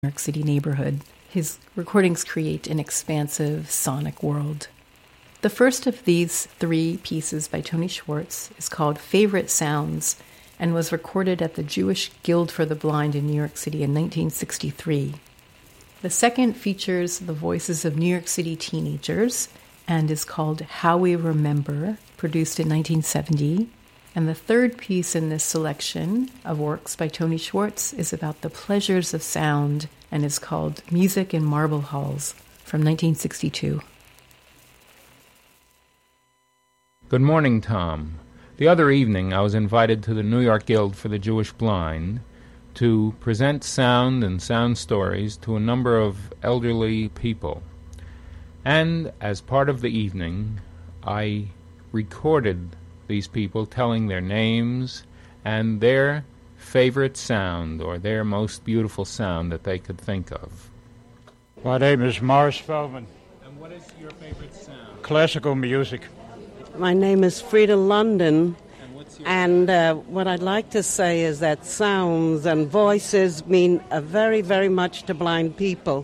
New York City neighborhood. His recordings create an expansive sonic world. The first of these 3 pieces by Tony Schwartz is called Favorite Sounds and was recorded at the Jewish Guild for the Blind in New York City in 1963. The second features the voices of New York City teenagers and is called How We Remember, produced in 1970. And the third piece in this selection of works by Tony Schwartz is about the pleasures of sound and is called Music in Marble Halls from 1962. Good morning, Tom. The other evening I was invited to the New York Guild for the Jewish Blind to present sound and sound stories to a number of elderly people. And as part of the evening, I recorded these people telling their names and their favorite sound or their most beautiful sound that they could think of. My name is Morris Feldman. And what is your favorite sound? Classical music. My name is Frida London, And what I'd like to say is that sounds and voices mean very, very much to blind people.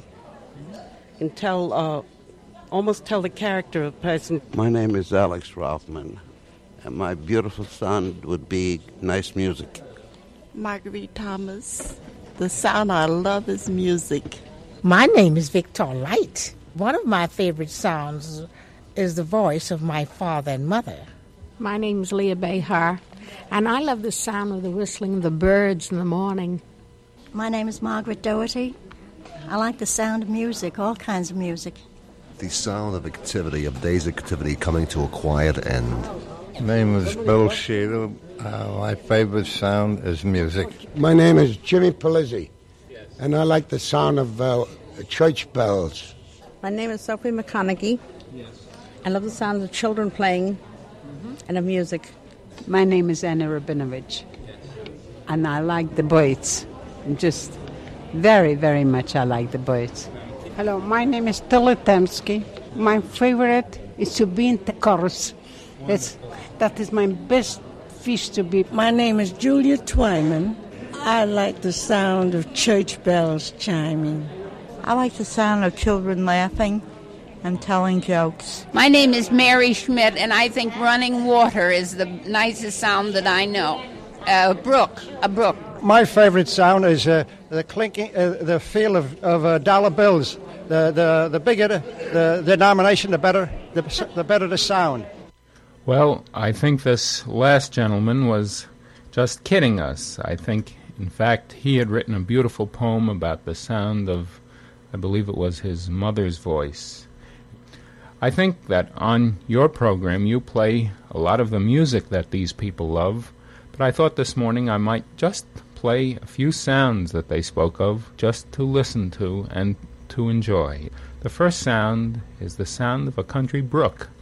You can almost tell the character of a person. My name is Alex Rothman, and my beautiful sound would be nice music. Marguerite Thomas. The sound I love is music. My name is Victor Light. One of my favorite sounds is the voice of my father and mother. My name is Leah Behar, and I love the sound of the whistling of the birds in the morning. My name is Margaret Doherty. I like the sound of music, all kinds of music. The sound of activity, of day's activity coming to a quiet end. My name is Bill Sheetal. My favorite sound is music. My name is Jimmy Palizzi, and I like the sound of church bells. My name is Sophie McConaughey. I love the sound of children playing and of music. My name is Anna Rabinovich, and I like the birds. Just very, very much I like the birds. Hello, my name is Tilla Temsky. My favorite is to be in the chorus. That is my best fish to be. My name is Julia Twyman. I like the sound of church bells chiming. I like the sound of children laughing and telling jokes. My name is Mary Schmidt, and I think running water is the nicest sound that I know. A brook. My favorite sound is the clinking, the feel of dollar bills. The bigger the denomination, the better the sound. Well, I think this last gentleman was just kidding us. I think, in fact, he had written a beautiful poem about the sound of, I believe it was his mother's voice. I think that on your program you play a lot of the music that these people love, but I thought this morning I might just play a few sounds that they spoke of, just to listen to and to enjoy. The first sound is the sound of a country brook.